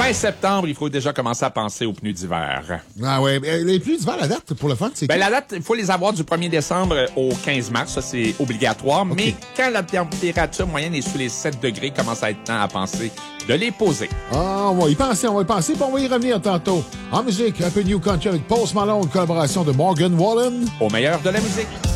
Fin septembre, il faut déjà commencer à penser aux pneus d'hiver. Ah ouais, les pneus d'hiver, la date, pour le fun, c'est Ben, la date, il faut les avoir du 1er décembre au 15 mars. Ça, c'est obligatoire. OK. Mais quand la température moyenne est sous les 7 degrés, commence à être temps à penser de les poser. Ah, on va y penser. Puis on va y revenir tantôt. En musique, un peu New Country avec Post Malone, collaboration de Morgan Wallen. Au meilleur de la musique.